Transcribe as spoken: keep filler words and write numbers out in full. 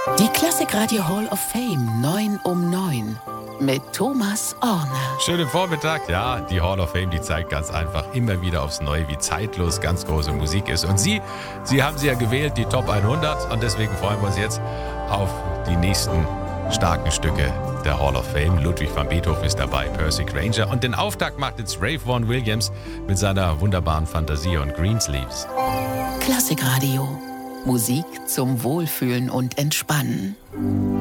Die Klassikradio Hall of Fame neun um neun mit Thomas Orner. Schönen Vormittag. Ja, die Hall of Fame, die zeigt ganz einfach immer wieder aufs Neue, wie zeitlos ganz große Musik ist. Und Sie, Sie haben sie ja gewählt, die Top hundert. Und deswegen freuen wir uns jetzt auf die nächsten starken Stücke der Hall of Fame. Ludwig van Beethoven ist dabei, Percy Grainger. Und den Auftakt macht jetzt Ralph Vaughan Williams mit seiner wunderbaren Fantasie und Greensleeves. Klassikradio. Musik zum Wohlfühlen und Entspannen.